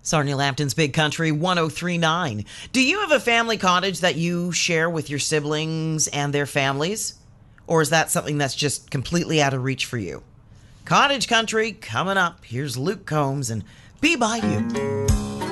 Sarnia Lambton's Big Country 1039. Do you have a family cottage that you share with your siblings and their families? Or is that something that's just completely out of reach for you? Cottage Country coming up. Here's Luke Combs and Be By You.